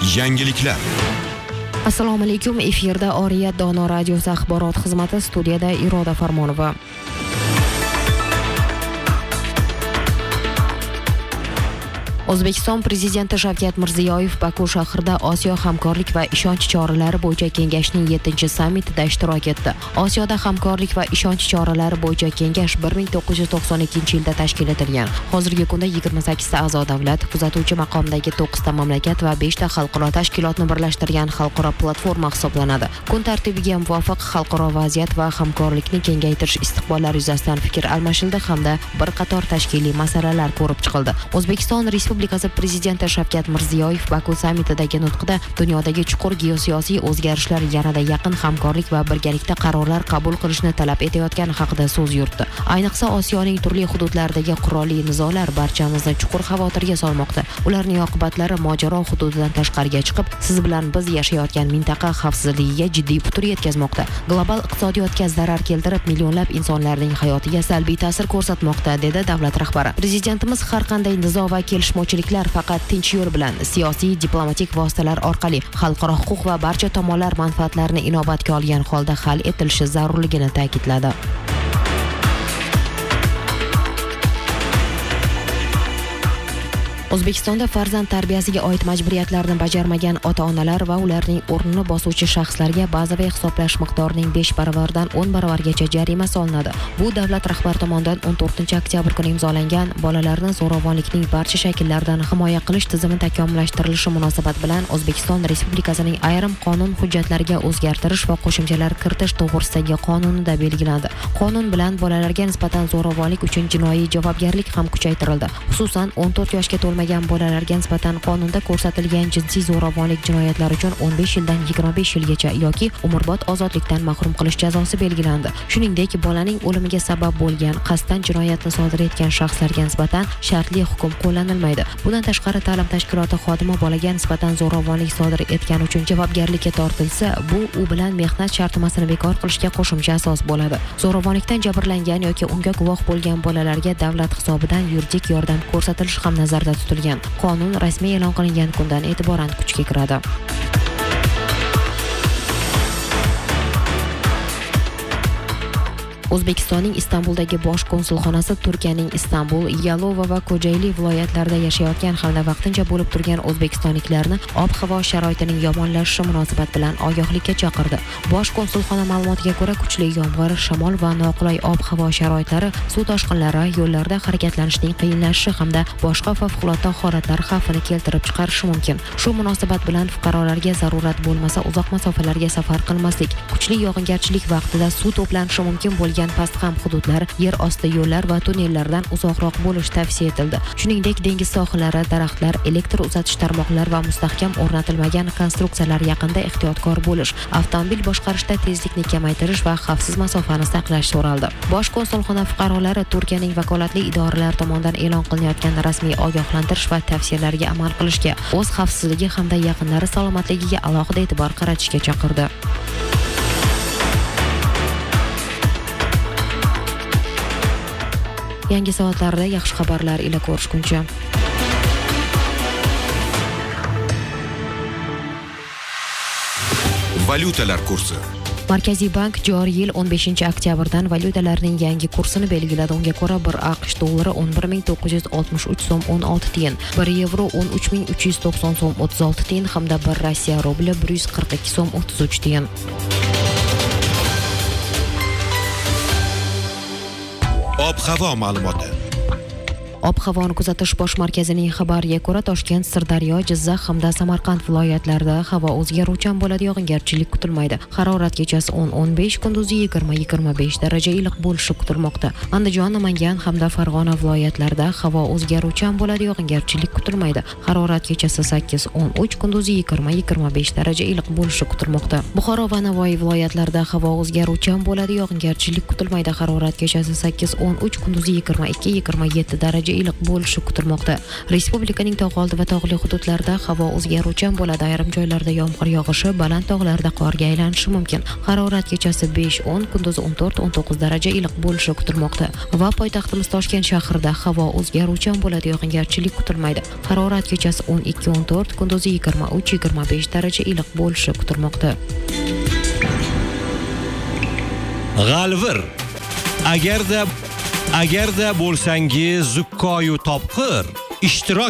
Yangiliklar. Assalomu alaykum. Efirda Oriyat Dono radiosi axborot xizmati, studiyada Iroda Farmonova. O'zbekiston Prezidenti Shavkat Mirziyoyev Baku shahrida Osiyo hamkorlik va ishonch choralari bo'yicha kengashning 7-sammitida ishtirok etdi. Osiyoda hamkorlik va ishonch choralari bo'yicha kengash 1992-yilda tashkil etilgan. Hozirgi kunda 28 ta a'zo davlat, kuzatuvchi maqomdagi 9 ta mamlakat va 5 ta xalqaro tashkilotni birlashtirgan xalqaro platforma hisoblanadi. Kun tartibiga muvofiq xalqaro vaziyat va hamkorlikni kengaytirish istiqbollari yuzasidan fikr almashildi hamda bir qator tashkiliy masalalar ko'rib chiqildi. O'zbekiston Respublikasi Prezidenti Shavkat Mirziyoyev Baku sammitidagi nutqida dunyodagi chuqur geosiyosiy o'zgarishlar yanada yaqin hamkorlik va birgalikda qarorlar qabul qilishni talab etayotgani haqida so'z yuritdi. Ayniqsa Osiyoning turli hududlaridagi qurolli nizolar barchamizni chuqur xavotirga solmoqda. Ularning oqibatlari mojaro hududidan tashqariga chiqib, siz bilan biz yashayotgan mintaqa xavfsizligiga jiddiy putur yetkazmoqda. Global iqtisodiyotga zarar keltirib, millionlab insonlarning hayotiga salbiy ta'sir ko'rsatmoqda, dedi davlat rahbari. Prezidentimiz har qanday nizo va kelishmovchiliklar faqat tinch yo'l bilan, siyosiy, diplomatik vositalar orqali xalqaro huquq va barcha tomonlar manfaatlarini inobatga olgan holda hal etilishi zarurligini ta'kidladi. O'zbekistonda farzand tarbiyasiga oid majburiyatlarni bajarmagan ota-onalar va ularning o'rnini bosuvchi shaxslarga bazaviy hisoblash miqdorining 5 baravaridan 10 baravargacha jarima solinadi. Bu davlat rahbari tomonidan 14-oktyabr kuni imzolangan bolalarni zo'ravonlikning barcha shakllaridan himoya qilish tizimi takomillashtirilishi munosabati bilan O'zbekiston Respublikasining ayrim qonun hujjatlariga o'zgartirish va qo'shimchalar kiritish to'g'risidagi qonunida belgilandi. Qonun bilan bolalarga nisbatan zo'ravonlik uchun jinoiy javobgarlik ham kuchaytirildi. Xususan 14 yoshga to'lmagan bolalarga nisbatan qonunda ko'rsatilgan jinsiy zo'ravonlik jinoyatlari uchun 15 yildan 25 yilgacha yoki umrbod ozodlikdan mahrum qilish jazosi belgilandi. Shuningdek, bolaning o'limiga sabab bo'lgan qasddan jinoyatni sodir etgan shaxslarga nisbatan shartli hukm qo'llanilmaydi. Bundan tashqari, ta'lim tashkiloti xodimi bolaga nisbatan zo'ravonlik sodir etgani uchun javobgarlikka tortilsa, bu u bilan mehnat shartnomasini bekor qilishga qo'shimcha asos bo'ladi. Zo'ravonlikdan jabrlangan yoki unga guvoh bo'lgan bolalarga davlat hisobidan yuridik yordam ko'rsatilishi ham nazarda tutilgan. Qonun rasmiy e'lon qilingan kundan e'tiboran kuchga kiradi. O'zbekistonning Istanbuldagi bosh konsulxonasi Turkiyaning Istanbul, Yalova va Ko'jayli viloyatlarida yashayotgan hamda vaqtincha bo'lib turgan o'zbekistonliklarni ob-havo sharoitining yomonlashishi munosabat bilan ogohlikka chaqirdi. Bosh konsulxona ma'lumotiga ko'ra, kuchli yomg'ir, shamol va noqulay ob-havo sharoitlari suv toshqinlari, yo'llarda harakatlanishning qiyinlashishi hamda boshqa favqulodda holatlar xavfini keltirib chiqarishi mumkin. Shu munosabat bilan fuqarolarga zarurat bo'lmasa uzoq masofalarga safar qilmaslik, kuchli yog'ingarchilik vaqtida suv to'planishi mumkin bo'lgan pastqam hududlar, yer osti yo'llar va tunnellardan uzoqroq bo'lish tavsiya etildi. Shuningdek, dengiz sohillari, daraxtlar, elektr uzatish tarmoqlari va mustahkam o'rnatilmagan konstruksiyalar yaqinida ehtiyotkor bo'lish, avtomobil boshqarishda tezlikni kamaytirish va xavfsiz masofani saqlash so'raldi. Bosh konsulxona fuqarolari Turkiyaning vakolatli idoralari tomonidan e'lon qilinayotgan rasmiy ogohlantirish va tavsiyalarga amal qilishga, o'z xavfsizligi hamda yaqinlari salomatligiga alohida e'tibor qaratishga chaqirdi. Yangi soatlarda yaxshi xabarlar ila ko'rishguncha. Valyutalar kursi. Markaziy bank joriy yil 15-oktyabrdan valyutalarning yangi kursini belgiladi. Unga ko'ra 1 AQSh dollari 11.963 so'm 16 tiyin, 1 yevro 13.390 so'm 36 tiyin hamda 1 Rossiya rubli 142 so'm 33 tiyin. Ob-havo ma'lumoti. Ob-havoni kuzatish bosh markazining xabariga ko'ra, Toshkent, Sirdaryo, Jizzax hamda Samarqand viloyatlarida havo o'zgaruvchan bo'ladi, yog'ingarchilik kutilmaydi. Harorat kechasi 10-15, kunduzi 20-25 daraja iliq bo'lishi kutilmoqda. Andijon, Namangan hamda Farg'ona viloyatlarida havo o'zgaruvchan bo'ladi, yog'ingarchilik kutilmaydi. Harorat kechasi 8-13, kunduzi 20-25 daraja iliq bo'lishi kutilmoqda. Buxoro va Navoiy viloyatlarida havo o'zgaruvchan bo'ladi, yog'ingarchilik kutilmaydi. Harorat kechasi 8-13, kunduzi 22-27 daraja iliq bo'lishi kutilmoqda. Respublikaning tog' oldi va tog'li hududlarida havo o'zgaruvchan bo'ladi. Ayrim joylarda yomg'ir yog'ishi, baland tog'larda qorga aylanishi mumkin. Harorat kechasi 5-10, kunduzi 14-19 daraja iliq bo'lishi kutilmoqda. Va poytaxtimiz Toshkent shahrida havo o'zgaruvchan bo'ladi, yog'ingarchilik kutilmaydi. Harorat kechasi 12-14, kunduzi 23-25 daraja iliq bo'lishi kutilmoqda. G'alvir. Agarda bo'lsangiz zukkoyu topqir, ishtirok